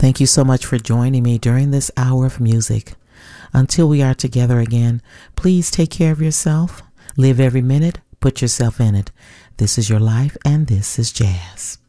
Thank you so much for joining me during this hour of music. Until we are together again, please take care of yourself. Live every minute. Put yourself in it. This is your life, and this is jazz.